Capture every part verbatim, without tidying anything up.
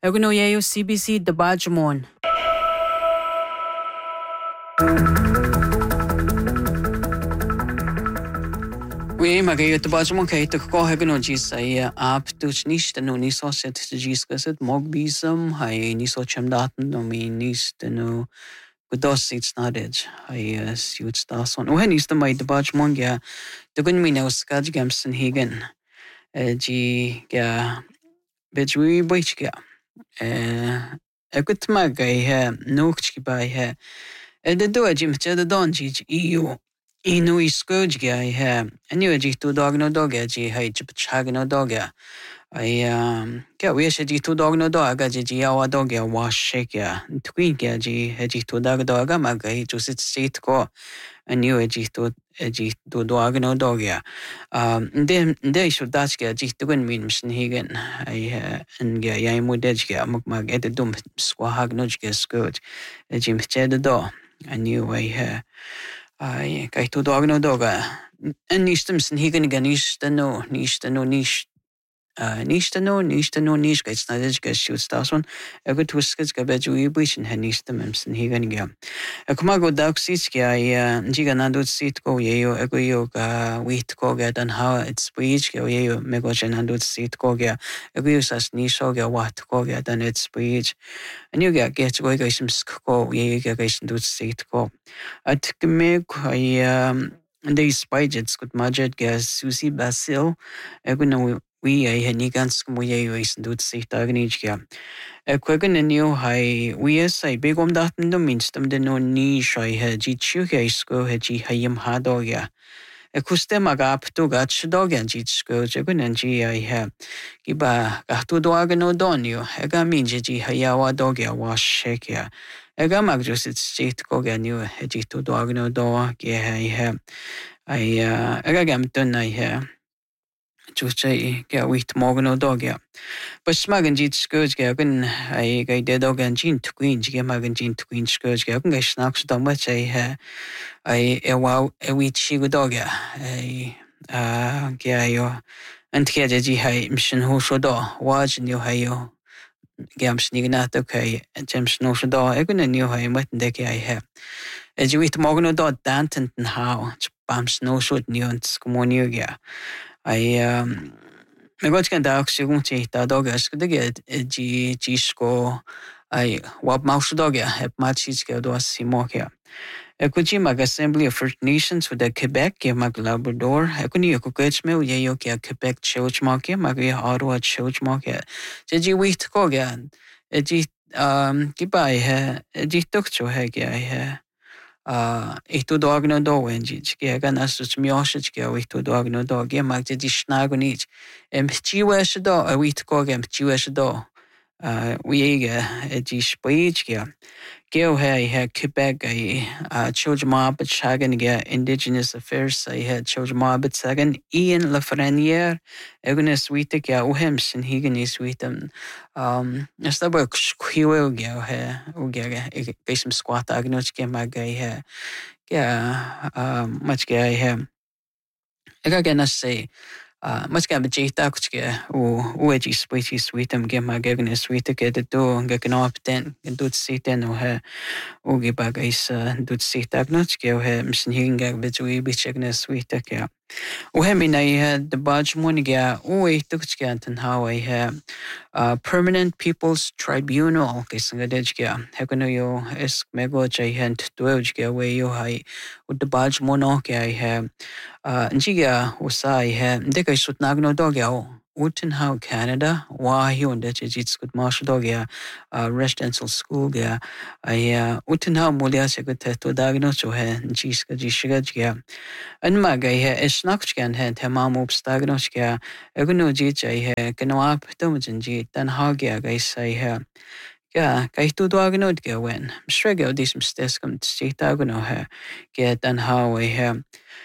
Eguno yayo C B C Dabajamon. We magayo Dabajamon kay to ko eguno jisa ya ap tuch nish tano niso set jiska set mogbisam hay niso chamdatan no mi nis tano kudos it's not it hay suit stason. When is the my Dabajamon ya dogun mi no skaj gamson higan ji ya bejwi boichga Egut magay ha nukchki bay ha Ede do ajim chada don ji iyo inu iskoj ga ha Anu aji tu dog no dog aji ha chip chag no dog ya I um ka wish aji tu dog no dog aji ji awa dog ya wash shake ya Twin ga ji aji tu dog dog magay jusit sit ko Anu aji tu aji tu dog no dog ya um then they should that's ga ji tu gun min msin higan I and ga ya mu dej ga muk mag ede dum swahag no ga skoj aji chada do Anu I ha I kai tu dog no dog en nistem sin higan ga nista no nista no nish nista no nista no nish ga snadej ga shoot stason egut huskets ga beju ibishin ha nistem sin higan ga Akuma go dog seats ga ya jiga nandut seat ko yeyo ego yo ga wheat ko ga dan how it's speech ga yeyo mego nandut seat ko ga ego yo sas nisho ga wat ko ga dan it's speech Anu ga get go ga sim ko yeyo ga ga nandut seat ko at me I um they spidets good majet ga Susie Basil ego no we I had nigans mo yeyo is nandut seat agnij ga Equagan and you high we as I big om that no means them the no niche I had ji chu ga isko had ji hayam hadoga. Ecustem agap to gatch dog and ji sko jagun and ji I have giba gatu dog no don you ega mean ji hayawa dog ya wash shake ya ega mag just it's state go gan you had ji to dog no dog yeah I have I uh ega gam done I have Chuchay ga wheat morgan o dog ya. But smagan jit scourge gagan I ga dead dog and gin to queen jig magan gin to queen scourge gagan ga snacks dog much I ha I a wow a wheat shigo dog ya I uh ga yo and kia ji hai mission ho sho do watch new hai yo gam snignat okay James no sho do egun new hai mat de I ha. As you wheat morgan o dog danton how bam snow shot new and scomonio ya. I um me got kan dag segun ti da dog as the get g g sco I wab mouse dog ya heb matches ga do simokia. E kuji mag Assembly of First Nations with the Quebec ya mag Labrador. E kuni ko coach me ye yo ya Quebec church market mag ya Ottawa church market. Je ji wit ko ga e ji um gibai ha e ji tok cho ha ga ha Uh, ich tu dog no do wenjich ge gan as tu mioshich ge ich tu dog no do ge mag je snago nich em chiwesh do a wit ko gem chiwesh do uh we ge e ji speech ge ge he he Quebec I uh children mob chagan ge Indigenous Affairs I had children mob sagan Ian Lafreniere egunes wit ge o hems and higen is with them um as the work quill ge he o ge ge some squat agnoch ge mag he ge um much ge he I can say Uh, much gam jita kuchke u ueji spechi sweetem ge magagne sweet ke de do ge knop ten dut siten o he u ge bagais dut sitagnoch ge o he msin hinga betui bichegne sweet ke o he mina he de baj moniga u e tukchke anten how I have uh, Permanent People's Tribunal ke sangade ge he kono yo es mego chai hent twelve ge we yo hai u de baj mono ke I have uh njiga usai he de sut nagno dog ya Uten how Canada wa hi und det jits gut marsh dog ya residential school ya I uten how mulia se gut to dagno so he jis ga jisga ya an ma ga he es nakch gan he tema mob stagno ya egno ji chai he kno ap to jin ji tan ha ga ga sai he ya kai tu dagno ge wen strego dis stes kom sti dagno he get dan how I he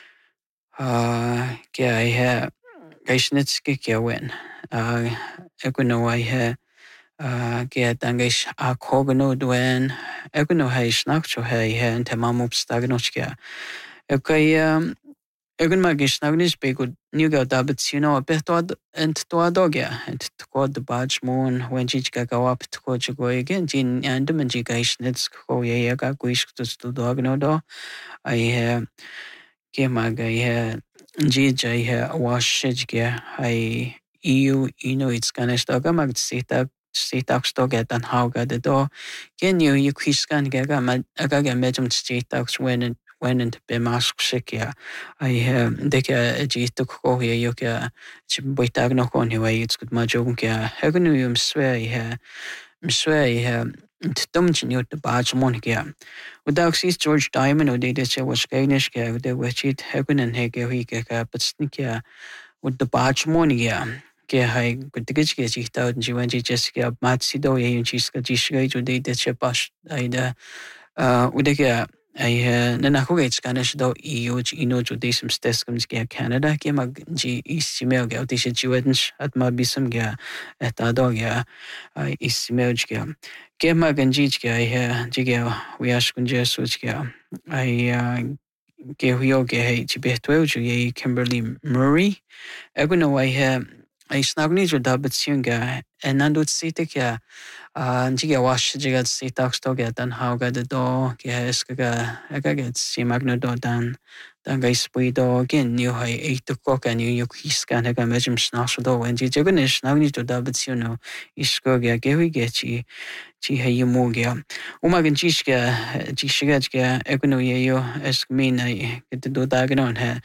uh ge I he Gaisnitski Kewin. Uh, Eguno I he uh, get Angish a Kogano Dwen. Eguno Hay Snakcho Hay and Temamup Stagnochka. Okay, um, Egun mag is nagnis begud nuga dabit sino a behtoad ent toadogia ent tquad the badge moon when jiga go up to go to go again jin and the manjiga is nets go ya ga guish to dog no do I have Gemaga yeah Jija yeah washage I EU ino it's gonna stoga mag sita sita stoga dan hauga the do gen you you quiskan gaga mag agaga medum sita when when and be mask sikia I have deka jito ko here yoka chimboitag no kon way it's good majong kya hagnu yum swear yeah swear yeah Dumchin yut the badge monica. Without sees George Diamond or data che was Gainish ga with the wetched heaven and hege hika but snikia with the badge monia. Ge hai good the gitch get out and she went Jessica Matsido and she's got Jishka to data che bash either uh with the I nanahugates Spanish do EU ino to de some steskums ga Canada ke mag G ismail ga tisha jiwedens at ma bisum ga at adoga ismail ga ke mag ganjich ga I jiga we ask kunja such ga I ke huyo ga hey tibetwe ju Kimberly Murray eguno I ha I snagni jo dabat sunga and nandut sitika Uh, jiga wash jiga si tax to get dan how ga the do yes ga ga get si magno do dan dan ga spui do again new high eight to cock and you his can ga mejum snash do when jiga nish now need to double you know is go ga ge we get chi chi ha you mo ga umagin jiga jiga ga eguno ye yo es min I get do da ga non ha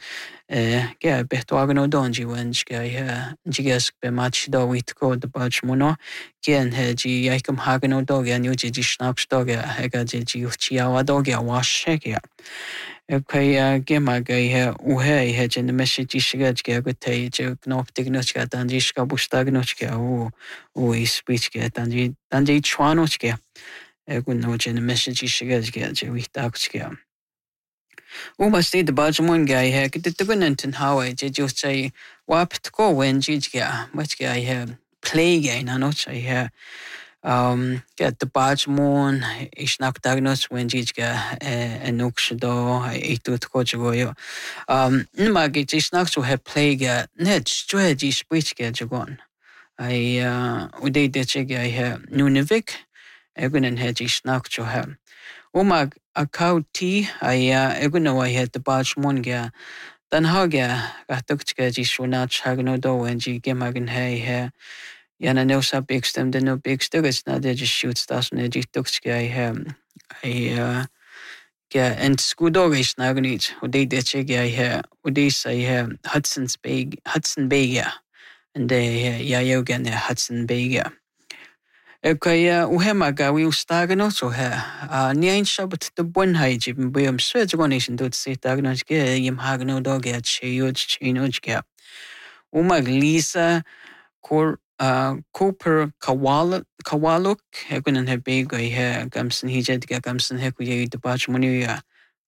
ge betwagan do ji when jiga jiga be match do with go the batch mono Gen heji yakum hagano dog and uji snaps dog hega ji chiawa dog ya wash ya. Okay, gemaga he uhe hedge in the message shigaj gagote knop dignochka danjishka bustagnochka o o is speech get danji danji chwanochka egun no in the message shigaj get we takchka. O must need the Bajamon guy here, get the Gunanton how I did you say wap to go when Jijga, much guy here. Play gain anoch I hear um get the badge moon is knock diagnose when jiga and nokshido I ate to coach go um nimagi is knock to have play get net strategy speech get jagon I uh uday de chega I hear nunivik egun and hedge is knock to have umag a cow tea I uh egun I had the badge moon ga dan haga got took to get is not chagno do when ji gemagan hey here Yana no sub big stem the no big stuggets now they just shoot stars and edgy ducks guy um I uh yeah and school dog is now gonna eat who they did check I hear who they say um Hudson's Bay Hudson Bay yeah and they yeah yoga and Hudson Bay yeah Okay, uh, uhemaga we ustagano so ha uh nine shabat the one hyge we am switch one nation to say tagnos ge yim hagno dog at cheyoj chinoj gap umag Lisa Cor uh Cooper Kawal Kawaluk hegunan he big I he gamson he jet ga gamson he ku ye the batch money ya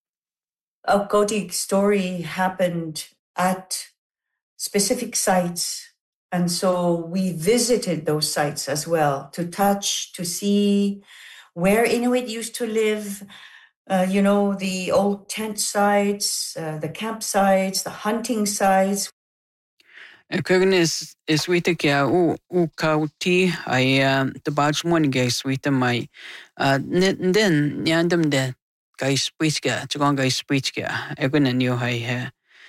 A Gothic story happened at specific sites. And so we visited those sites as well to touch, to see where Inuit used to live, uh, you know, the old tent sites, uh, the campsites, the hunting sites. Kugan is is we take ya u u kauti I um the batch money guys we the my uh then yandam de guys speech ga chugon guys speech ga egunan you hai he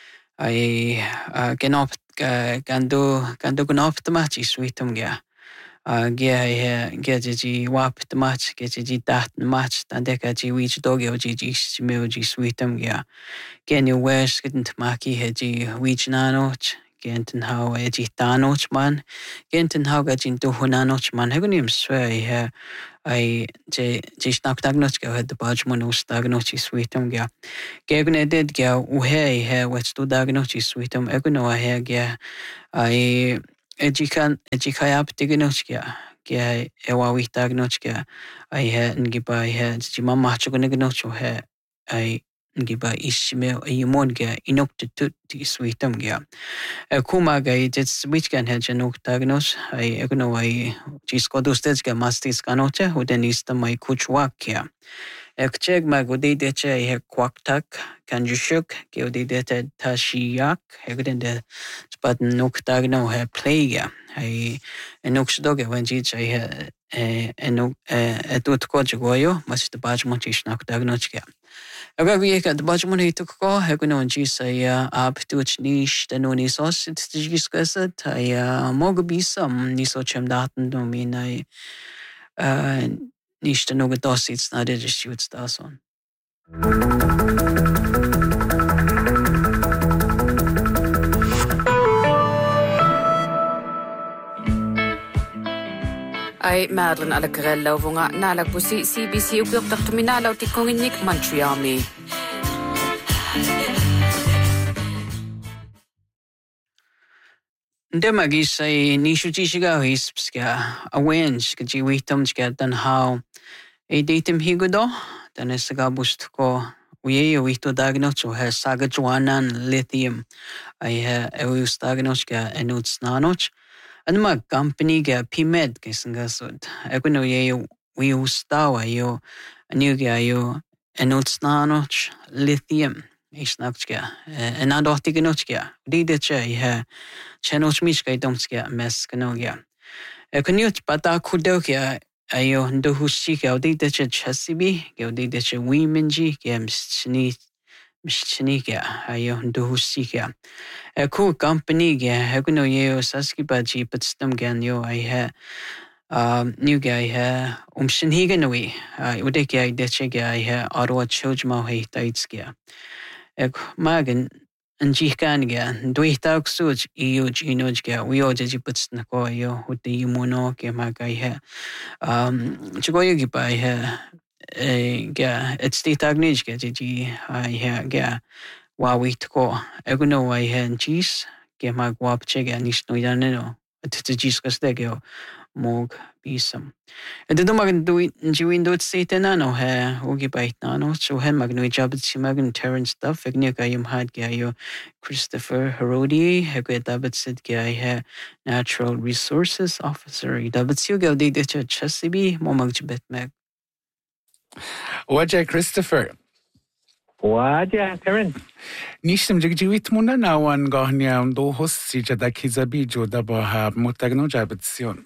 I uh ganop gando gando ganop the match is sweet um ga uh yeah yeah get ji wap the match get ji dat match dan de ka ji which dog yo ji ji smell ji sweet um ga gen you west get maki he ji which nanoch Gentin how a gitanoch man Gentin how ga jin to hunanoch man hegunim swear he I j jisnak dagnoch go had the bajmon ustagnoch is sweetum ga Gegne did ga uhe he what's to dagnoch is sweetum eguno he ga I ejikan ejikayap dignoch ga ga ewa wi dagnoch ga I had ngiba he jimama chugnoch he I ngiba ismail yimon ga inokte tut sweetum ga Kumaga it's which can hedge and octagonos. I egono I giscodos ga mastis canoche, who then is the my kuchwakia. Ekcheg magudidete he kwaktak kanjushuk geodidete tashiyak hegdende spat nuktagno he playga he enuxdoge wenjich he enuk etutkojoyo mas the bajmontish naktagnochka. Agavi ka the bajmonituko hegunonji say up tuch nish the nonisos it's discussed I mogabisam nisochem daten dominai nicht nog dosit na det shoots da son. Ai Madeline Alacarella vunga nalagpusi C B C ugyok tuminalaw ti konginik Montreal. Ndemagi say nishutishiga hispska awench kajiwitomska dan how a datum higudo dan esagabust ko uye wito dagnocho has sagajuanan lithium I ha eus dagnochka enuts nanoch and my company ga pimed kisangasud eguno ye we ustawa yo anuga yo enuts nanoch lithium isnakchka en adotignochka dideche ha chenoch mishka idomska meskanogia ekonyut pata kudokia ayo ndohushika dideche chasibi godideche wimenji gemsni mishniga ayo ndohushika a cool company ga haguno yeo saskibaji patstam gan yo I ha um new guy ha umshinhiganui udeki I deche ga I ha arwa chojma he taitskia ek magen anjihkaniga duitag suj iyo jinojga we ojaji patsna ko yo uti muno ke magai ha um chugoyogi ba ha ga it's the tagnijga ji I ha ga wawitko eguno I ha cheese ke mag wapchega nishno yaneno atjis kastegyo mog bisam edo mag do jiwindo setenano ha ogi baitnano so hen magno jabit simagan Terence stuff egnika yum had gayo Christopher Herodi hegwetabit sid gay ha natural resources officer dabit yugo de de chasibi momagbet mag Waja Christopher Waja Terence Nishtem jigjiwit muna nawan gahnia do hosi jada kizabi joda ba mutagno jabitsion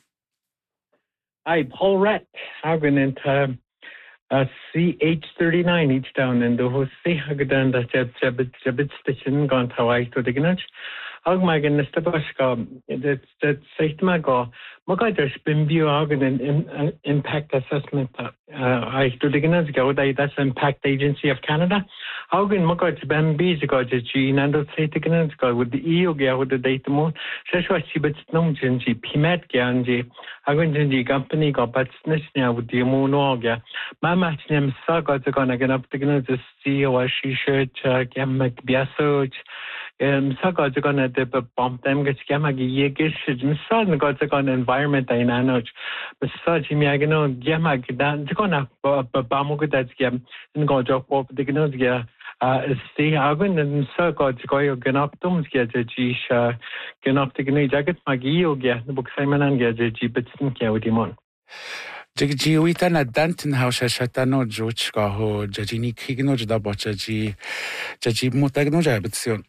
I Paul Rett hagen into uh, C H thirty-nine each down in the hosi hagen da jab jabit jabit station gone Hawaii to the gnach Agmagan Nestabaska that that Saitmago Mogaja Spimbio Agan in impact assessment uh I to the Gnaz Gauda that's Impact Agency of Canada. Hagen Mogaj Bambi's got a G Nando Saitignaz go with the E O Ga with the data moon, Shashwachi but Snumjinji, Pimet Ganji, Hagunji company got but Snishnia with the Moonoga. My match name Saga to gonna get up the Gnaz C O she shirt, Gamak Biasoj. Um, Saga to gonna dip a bump them get Gamagi Yegish, Missan got to go environment I know. Besides, Miagano, Gamag, that's gonna Bamuga that's Gam, and go job up the Gnozia. Uh, see, Agan and Saga to go Ganoptums get a G, Ganoptic Jacket Magio get the book Simon and get a G, but Stinkia with him on. Jigjiwita na Danton House Shatano George Gaho, Jajini Kignoj da Bochaji, Jaji Mutagno Jabitsion.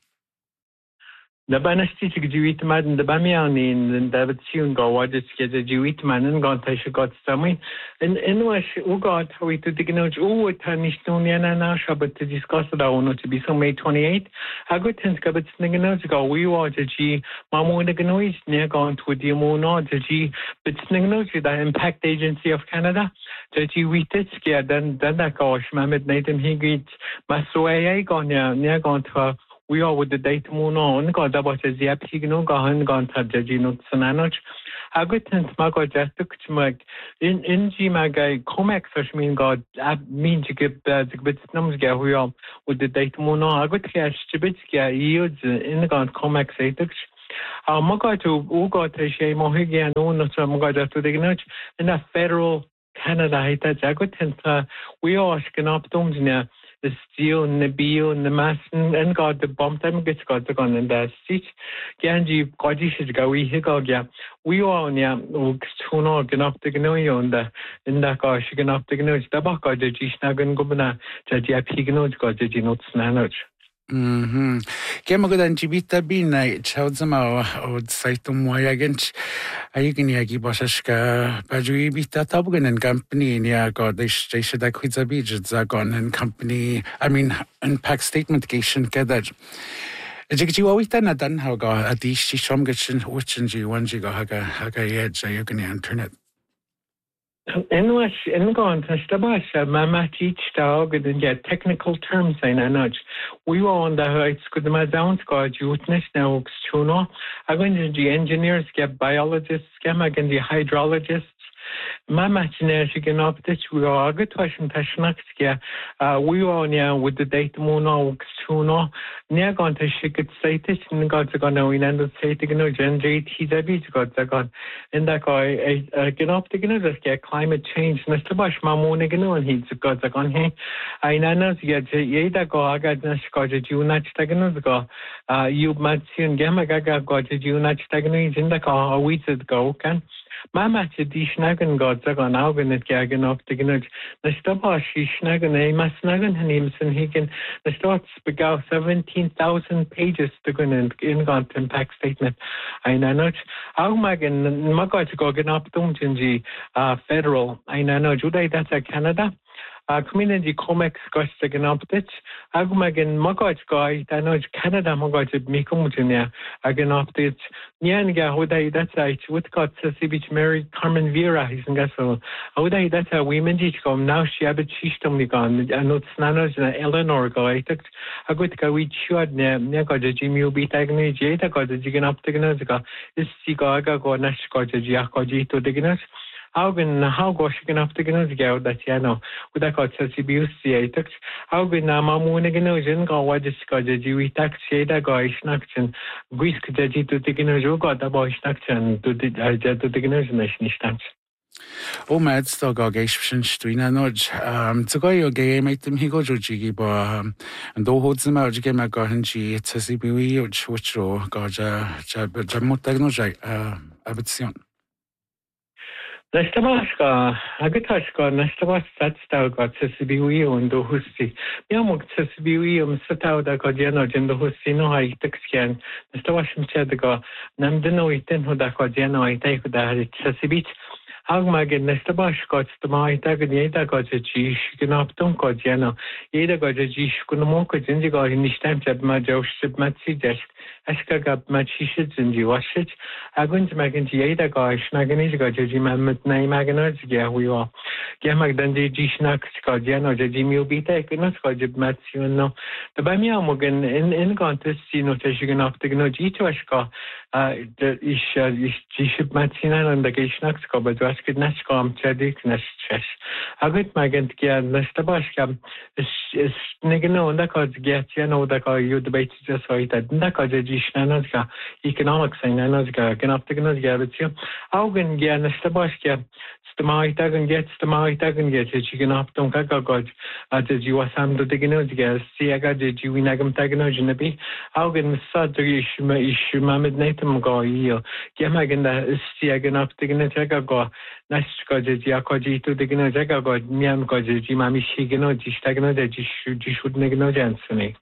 The banasti to Jewish man, the Bamian in David Sion go watches get a Jewish man and got I should got stomach. And in was who got how we to dignose oh Tanistonian and Asha, but to discuss it, I want to be so May twenty eighth. I got ten scabbats niggas go. We watch a G, Mamu the Gnois near gone to the Mono, the G, but Snignos with the Impact Agency of Canada. The G we did scare then then that gosh, Mammed Nathan Higgins, Masway gone near gone to we are with the data moon on, got about a zap signal, gone gone to Jajino Sananoch. I got ten smuggle just took to make in in G Magai Comex, which mean God mean to give the bits numbers get we are with the data moon on. I got cash to bits get yields in the God Comex eight. Uh, Maga to Uga to Shay Mohigan, no, not some Maga to the Gnutch in a federal Canada. I got ten we are skin up domes near. the steel, the bio, the mass, and got the bomb time gets got the gun in that stitch. Ganji, Godish is go, we higgle, yeah. We all, yeah, soon or get up the gnoy on the in that car, she can up the gnoy, the back of the Gisnagan Gobana, Jadia Pigno, got the Ginot Snanoch. Mhm. Kema go dan jibita bina chawdzama od saitum wayagent ayigin yagi bashashka bajui bita tabgan and company nia god they they should that kwitza bij zagon and company I mean impact statement gation kadaj Jigji wawita na dan how go adishi shomgachin wichinji wanji go haga haga yedja yugani internet Enwas ingon tastabasha mama teach dog and get technical terms in a nudge. We were on the heights could my down squad youthness now chuno. I went to the engineers get biologists, again the hydrologists. Mama she can up this we are good question tashnakska. Uh we were on with the date mono chuno. Near gone to she could say this and got to go now in and say to go generate he's a beach got to go. In that guy I get up to get get climate change Mister Bush mamone gnu and he's got to go hey. I know get yeda go I got na got you not stagnu go. Uh you might see and gamma gaga got you not stagnu in the car a week go can. Mama to die Schnagen got an Augen at Gagan of the Gnudge. The Stopper she Schnagen a mas Snagen Hanimson Higgin. The starts began seventeen thousand pages to go in Ingant impact statement. I know Augmagan Maga to go get up Dumjinji federal. I know Juday that's a Canada. Uh, community comics gosh again up it. Agumagin Mogaj guy, I know Canada Mogaj Mikumutinia, again up it. Nianga, Huday, that's right, what got Sissy Beach Mary Carmen Vera, he's in Gasso. Huday, that's a women teach come now, she had Chistom gone, and not Snanos and Eleanor guy. Took a good guy, we chewed near got the Jimmy be tagging Jada got the Jigan up the Gnazica. This Sigaga got Nash got the Giacogi to the Gnas. Augen how go she can have to get out that you know with that got C B U C took Augen Mamun again go what is got the Jewy tax shada guy schnaction Guisk the to take in a joke got the boy schnaction to the to the nation stand. O med sto go geishin stuina noj um to go your game mate them he go jigi ba and do holds them out game I got hinji it's C B U which which go ja ja mutagno ja abitsion Nestabashka, Agatashka, Nestabas, that's how got Sessibi and the Husi. Yamuk Sessibi, um, Satao, the Godiano, and the Husino, I texcan, Nestabashim said the go, Namdino, Iten, who the Godiano, I take the Sessibit. Agmagen Nestabash got the my tag and Yeda got a G, she can up don't got Jano. Yeda got a G, Kunamoka, Zindigo in this time, Jab Majo, Ship Matsi desk, Eska got Matchishits and you wash it. I went to Magan Yeda got Schnaganiz got a Jim name Maganers, yeah, we are. Gamag Dandi G Schnack got Jano, the Jimmy be taken, not got Jib Matsi, you know. The Bamia Mogan in in contest, you know, she can up the Gno G to Ashka, uh, the Ish, G Ship Matsina and the Gishnaks got, but Good Nashcom, Chedik, Nash, a good magent gear, Nestabashkam is Nigano, and that got get, you know, that got you debate just so it had that got a Gishnanaska, economics and Nanaska, can up the Gnazga, but you, Augen gear, Nestabashka, Stamai tag and get Stamai tag and get it, you can up to Kaka got, as you was some to the Gnazga, see, I got the Juinagam Taganojinabi, Augen Sad issue, issue, Mamad Natum go, you, Gemagan, the Siagan up the Gnazga go. Nash got the Giacogi to the Gnojaga got Miam got the Jimami Shigano, Gistagno, that you should make no jansony.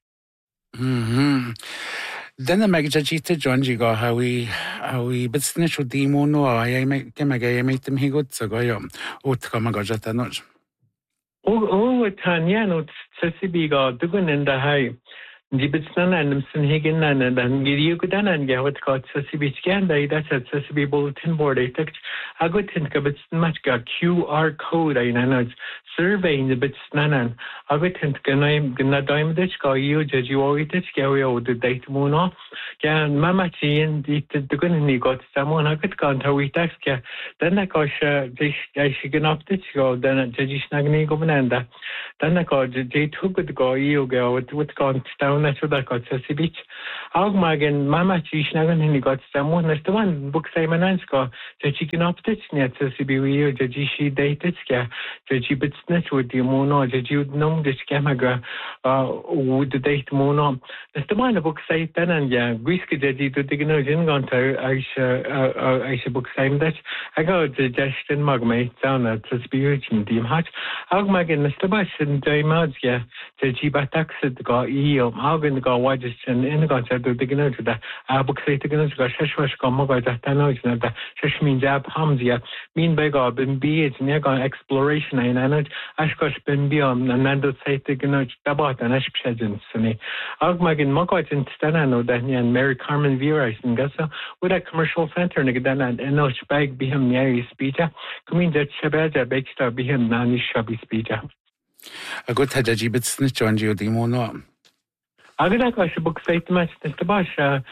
Hm. Then the Magajita John Jigo, how we, how we, but snitch demo no, I make him a made them he got so go, oh, Kamagajata notch. Oh, oh, Tanya, no, Sessibi got Dugan in the high. Gibson and Higgin and then Girukudan and Gawat got Sessibi scan, that's a Sessibi bulletin board. I took a good think of it's much got Q R code. I know surveying the bits nanan. I would think can I gonna dime this guy you judge you always scary or the date moon off. Can Mama and the good got someone I could count how we tax. Then I got I should get up this go, then a judge snagni governanda. Then I got J two could go you go with what gone down. That's what I got Sessi Beach. Augmagan, Mama Chishnagan, and he got someone. That's the one book Simon Anska, the chicken optics, net Sessi Beach, the Jishi dated scare, the Jibit snitch with the mono, did you know this Gamaga with the date mono? It's the one book site then, and yeah, whiskey did you to dig no gin gone to I should book same that. I got the Justin Mugmate down at the spirit in Deem Hatch. Agmagin, Mister Bush and Daymads, yeah, the Jiba taxed got eo, Algan got Wadges and in the concert to dig no to the book site again, got Sheshwash Gomoga, that I know, that Sheshmin Jab Hamzia, mean by God, been be it near exploration, and I know Ashkosh been beyond and Nando site again, Dabat and Ashpshedins. Agmagin Mogot in Stanano, Danny and Mary Carmen Vera, and Gassa, with a commercial center, Nigdan and Enoch bag be him near speaker, coming that Shabaja Bakestar be him Nani Shabby speaker. A good Hajibit snitch on you, the mono. Agad I should book site match Mister Bush.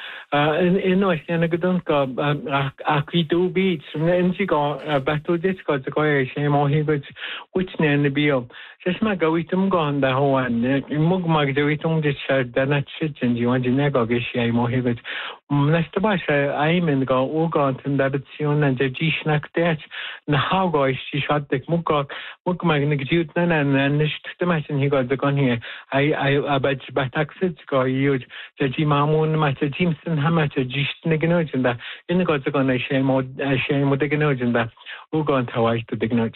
In North Yannagadunka, Akidu Beach, Nenzigo, Battle Disco, the Goya, Shame or Hibbits, which name the Bio. Just my go with them gone the whole one. Mugmag, the Witum discharged, the not shitting you and the Negogish, more Hibbits. Mister Bush, I'm in go, Ugant and Davidson and the G Schnack Dutch, and how go she shot the Mugog, Mugmag, Nigjutan and Nisht the machine he got the gun here. I, I, I bet Bataxit. Go huge. The Jimamun, Master Jimson, Hamacha, Jishniganogenda, in the gods are going to shame or shame with the Ganogenda, who go on Hawaii to the Gnoj.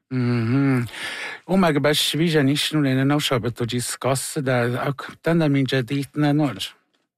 Hm. Oh my gosh, vision is no in no shop to discuss that. Then I mean, Jadit Nanoj.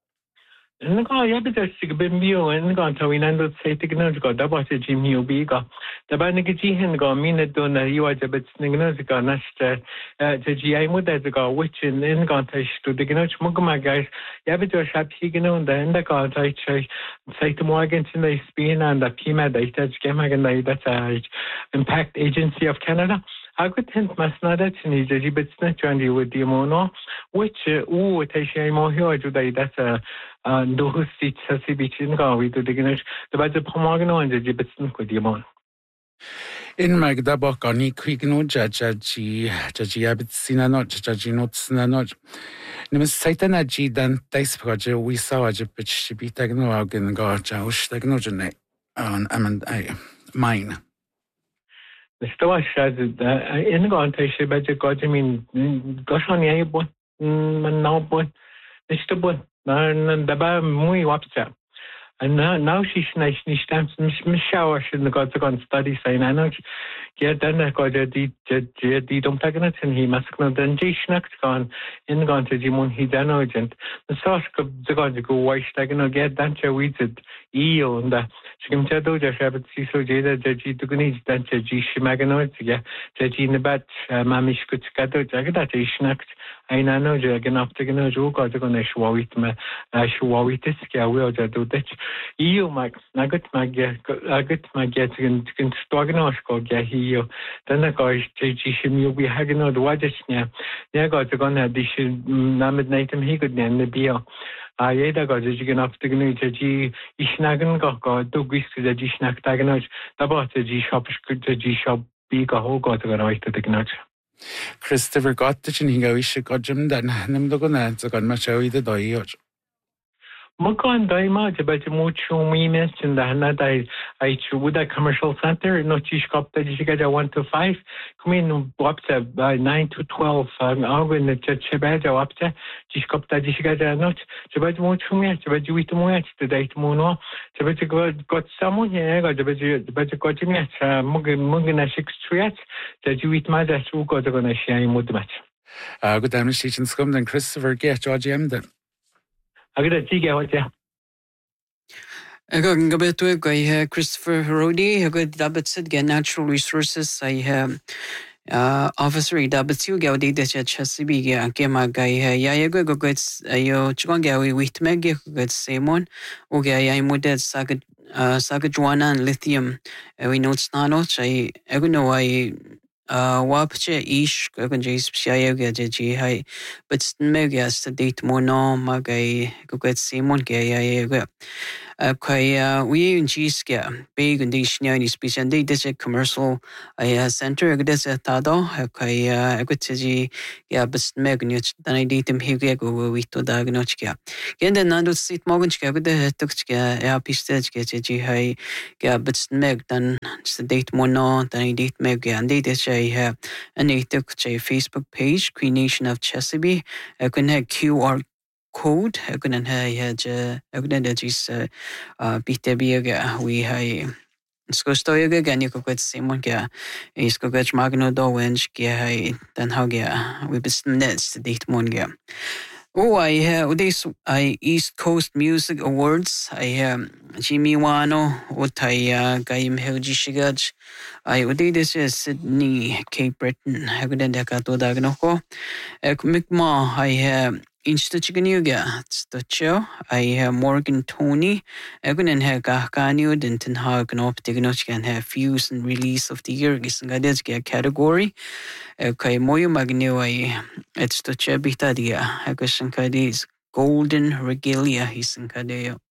And the guy, yeah, but there's a bit meal and gone to win and say to Gnoj got that was a Jim Hugh Biga. The Banagaji and go mean it done a you are a bit snignozica, Nasta, the G I would as a go, which in Ingontish to the Gnoj Mugma guys, yeah, but your shop Higan and the end of God, I say to Morgan in the Spain and the Pima, they touch Gamagan, that's a Impact Agency of Canada. I could hint Masnada to need a bit snitch on you with the mono, which, ooh, it is a more here today. That's a no seat, Sassy Beach in Gawi to the Gnoj, the budget Pomagano and the Gibbetson with the moon. In Magdabok on e quick no judge, Jaji, Jaji Abbott Sinanot, Jaji Notes Nanot. Nimis Satan G dan Dice Project, we saw a pitch be Tagno and Gorja, Tagnogen on Amand I mine. The store says that in the Gontish, but the Gojamin gosh on the airborne, no boy, Mister Boy, and the bar muy wapsa. And now, now she's nice, and she stamps Miss Shower, and the gods are going to study sign energy. Get then I got a deed, deed on Taganet, and he must know then G Schnack's gone in gone to Jimon, he done urgent. The source of the god to go wash, Tagano get Dancha weeded, E O, and the Skimcha Doja Shabbat Ciso Jada, Jaji to Gunis, Dancha G Shimaganoid, yeah, Jaji in the bat, Mamish could scatter, Jagata, Schnacked. I know Jagan after Gano, got to go to Shawit, Shawit, yeah, we'll do that. You, Max, I got my get, I got my get in Stoganoshko, yeah, he, then I got J G Shim, you'll be hanging out the watches, yeah. Yeah, got to go to dish, Namid night, and he could then the beer. I either got a Jigan after Gano, G, Ishnagan got, do whisk to the G Schnack Taganoj, the bot the G shop, the G shop, big a whole got to go right to the Gnoj. Christopher got the chin, he go, wish got Jim, then Namdogan, so got my show the doy. Mukan Daima, but mucho we mentioned that I I would a commercial center, no Chishkop that you get a one to five, come in up to by nine to twelve, um, in the Chebaja up to Chishkop that you get a notch, to bet mucho match, but you eat much to date mono, to bet you got someone here, got the better got you match, Mugana six treats, that you eat my that's who got to go to share with the match. Uh, good demonstration scum, then Christopher get George M. then. I got a tigger with you. I got a bit to I have Christopher Rody, I got Dabbitsid, get natural resources. I have uh, Officer Dabbitsu, Gaudi, the Chessibi, Gama Guy, Yago, go get yo Chongawi with Meg, get Simon, Oga, I'm with that Saga Sagajuana and lithium. We know it's not, I know I. Uh, wapche ish kagan jis psiaya ga ji hai but mega sta date mo no magai go get simon ga ya ya Kaya we in Giskia, big and Dishnia speech and they did a commercial center, a des a tado, Kaya Equity, yeah, but Megnut, then I did him here go with to Dagnochka. Get the Nando sit Moganchka, the Tuxka, a pistage, get a G. Yeah, but Meg, then the date mono, then I did Meg, and they did say, and they took a Facebook page, Queen Nation of Chesapeake, I can have Q R code akunan ha ya akunan da jis bite biga we hai sko stoyga gani ko kwet simon kya isko gach magno do wench kya hai dan ha gya we bis nets dit mon gya. Oh, I have this I East Coast Music Awards. I have Jimmy Wano, Otaya, Gaim Helgi Shigaj. I would this is Sydney, Cape Breton, Hagudendakato Dagnoko. Ekmikma, I have Instituchiganuga, Stocho. I have Morgan Tony. Egunen have Gahkanio, Denton Hag and Optiganoch can have Fuse and Release of the Year, Gisngadeskia category. Kai Moyo Magnio, it's the Chebitadia, Hagasankadis, Golden Regalia, Hisankadeo.